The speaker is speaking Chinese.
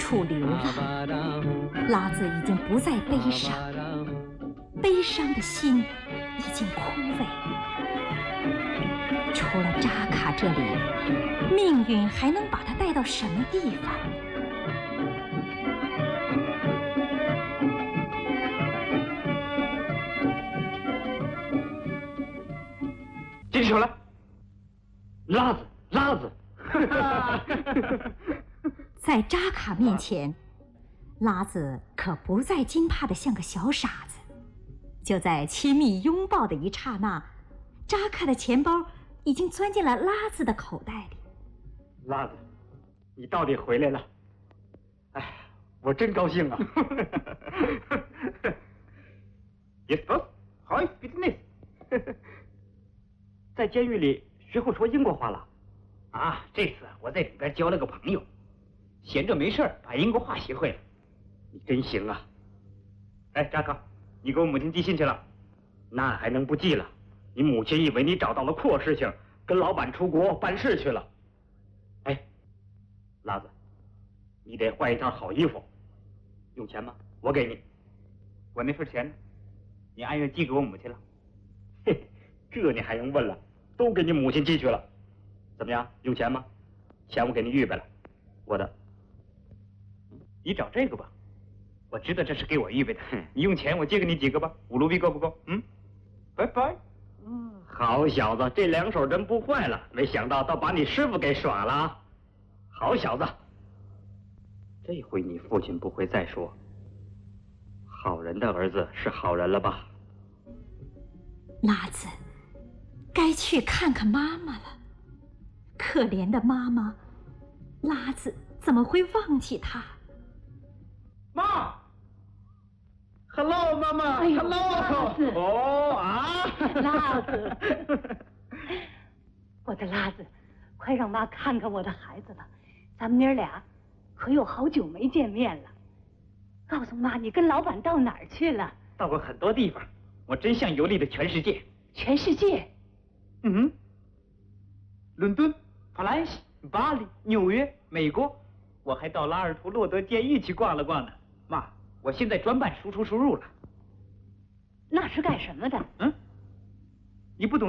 处流浪。拉子已经不再悲伤，悲伤的心已经枯萎。除了扎卡这里，命运还能把他带到什么地方？ 举起手来，拉子，拉子！ 在扎卡面前，拉子可不再惊怕得像个小傻子。就在亲密拥抱的一刹那，扎卡的钱包已经钻进了拉子的口袋里。 拉子，你到底回来了！哎，我真高兴啊！Yes, boss. How is business? 在监狱里学会说英国话了。 啊，这次我在里边交了个朋友，闲着没事儿把英国话学会了。 你真行啊！哎，扎克，你给我母亲寄信去了？那还能不寄了？你母亲以为你找到了阔事情，跟老板出国办事去了。哎，拉子，你得换一套好衣服，用钱吗？我给你。 我那份钱呢？你按月寄给我母亲了？ 嘿，这你还用问了？都给你母亲寄去了。怎么样？用钱吗？钱我给你预备了，我的。 你找这个吧，我知道这是给我预备的。你用钱，我借给你几个吧，5卢比够不够？拜拜。 好小子，这两手真不坏了，没想到倒把你师傅给耍了啊！好小子，这回你父亲不会再说好人的儿子是好人了吧？ 拉子，该去看看妈妈了。可怜的妈妈，拉子怎么会忘记她？ 妈 ，Hello， 妈妈、 哎呦 ，Hello， 拉子哦啊， 拉子，我的拉子，快让妈看看我的孩子了。咱们娘俩可有好久没见面了。告诉妈，你跟老板到哪儿去了？ 到过很多地方，我真像游历了全世界。 全世界？ 伦敦、法兰西、巴黎、纽约、美国，我还到拉尔图洛德监狱去逛了逛呢。妈，我现在专办输出输入了。 那是干什么的？ 你不懂。